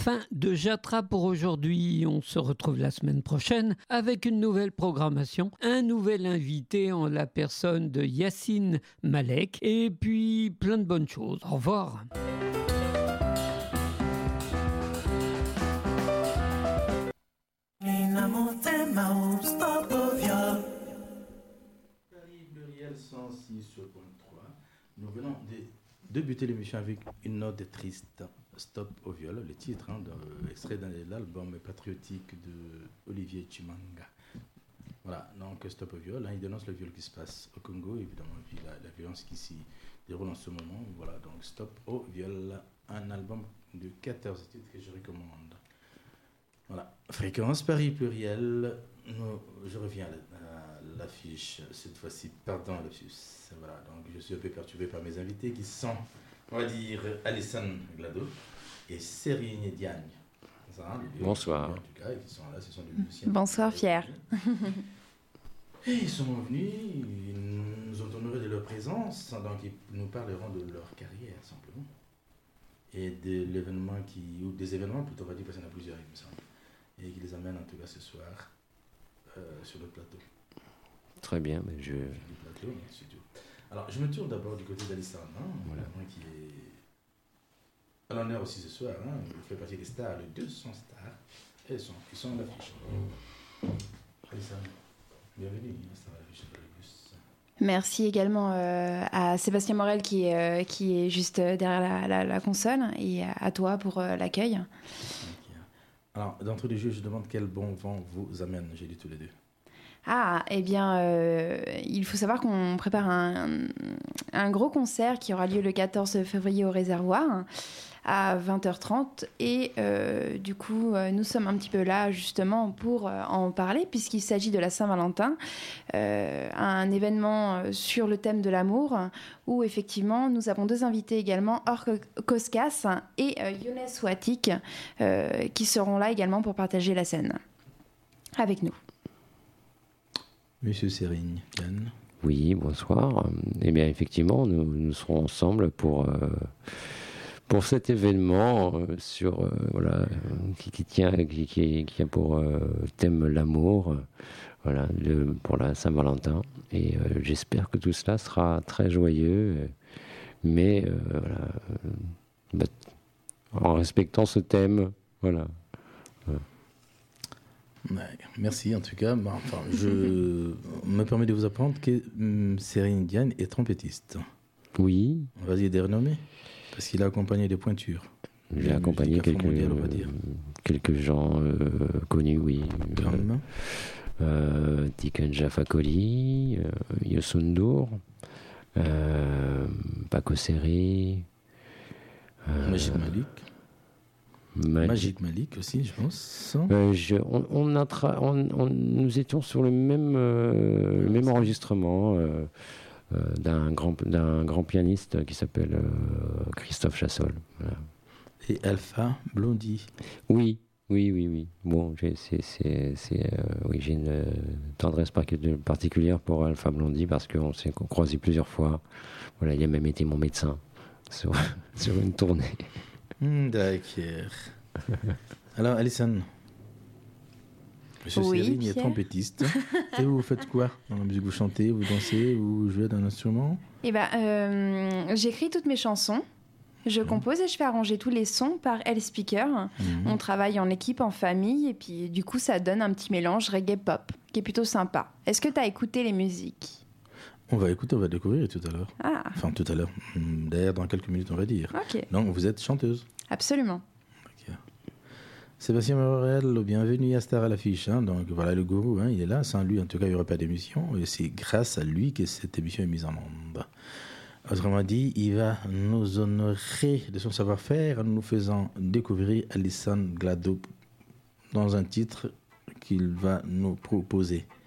fin de Jatra pour aujourd'hui. On se retrouve la semaine prochaine avec une nouvelle programmation, un nouvel invité en la personne de Yacine Malek et puis plein de bonnes choses. Au revoir. Pluriel 106.3. Nous venons de débuter l'émission avec une note triste, Stop au viol, le titre, extrait de l'album patriotique de Olivier Chimanga. Voilà, donc Stop au viol, il dénonce le viol qui se passe au Congo, évidemment, et puis la violence qui s'y déroule en ce moment. Voilà, donc Stop au viol, un album de 14 titres que je recommande. Voilà, Fréquence Paris Pluriel, je reviens à l'affiche, cette fois-ci, pardon, voilà, donc je suis un peu perturbé par mes invités qui sont, on va dire, Alessandre Glado et Serigne Diagne. Bonsoir. En tout cas, qui sont là, ce sont des musiciens. Bonsoir, Pierre. Et ils sont venus, ils nous ont honorés de leur présence, donc ils nous parleront de leur carrière, simplement. Et de l'événement ou des événements, plutôt, on va dire, parce qu'il y en a plusieurs, il me semble. Et qui les amène, en tout cas, ce soir, sur le plateau. Très bien, mais Du plateau, studio. Alors, je me tourne d'abord du côté d'Alessandre, voilà. Qui est à l'honneur aussi ce soir. Il fait partie des stars, les 200 stars. Et ils sont à l'affiche. Alessandre, bienvenue à l'affiche de l'Augustus. Merci également à Sébastien Morel qui est juste derrière la console et à toi pour l'accueil. Okay. Alors, d'entre les jeux, je demande quel bon vent vous amène, j'ai dit tous les deux. Ah, eh bien, il faut savoir qu'on prépare un gros concert qui aura lieu le 14 février au Réservoir à 20h30 et du coup, nous sommes un petit peu là justement pour en parler puisqu'il s'agit de la Saint-Valentin, un événement sur le thème de l'amour où effectivement, nous avons deux invités également, Or Koskas et Younes Watik qui seront là également pour partager la scène avec nous. Monsieur Serigne, Yann. Oui, bonsoir. Eh bien, effectivement, nous serons ensemble pour cet événement qui a pour thème l'amour, pour la Saint-Valentin. Et j'espère que tout cela sera très joyeux, mais en respectant ce thème, voilà. Merci en tout cas. Je me permets de vous apprendre que Serigne Diagne est trompettiste. Oui. Vas-y, des renommés. Parce qu'il a accompagné des pointures. J'ai accompagné quelques gens connus, oui. Comme Tiken Jaffa-Koli, Yosundur, Paco Seri, Magic Malik. Magic Malik aussi, je pense. Nous étions sur le même enregistrement d'un grand pianiste qui s'appelle Christophe Chassol. Voilà. Et Alpha Blondy. Oui. Bon, j'ai une tendresse particulière pour Alpha Blondy parce qu'on s'est croisés plusieurs fois. Voilà, il a même été mon médecin sur une tournée. D'accord. Alors, Alison, Monsieur Serigne est trompettiste. Et vous faites quoi dans la musique? Vous chantez, vous dansez, vous jouez d'un instrument? J'écris toutes mes chansons. Je compose et je fais arranger tous les sons par L Speaker. On travaille en équipe, en famille, et puis du coup, ça donne un petit mélange reggae-pop qui est plutôt sympa. Est-ce que tu as écouté les musiques? On va découvrir tout à l'heure. Ah. Enfin, tout à l'heure. D'ailleurs, dans quelques minutes, on va dire. Ok. Donc, vous êtes chanteuse? Absolument. Okay. Sébastien Morel, bienvenue à Star à l'affiche. Donc, voilà le gourou, il est là. Sans lui, en tout cas, il n'y aurait pas d'émission. Et c'est grâce à lui que cette émission est mise en onde. Autrement dit, il va nous honorer de son savoir-faire en nous faisant découvrir Alessandre Glado dans un titre qu'il va nous proposer.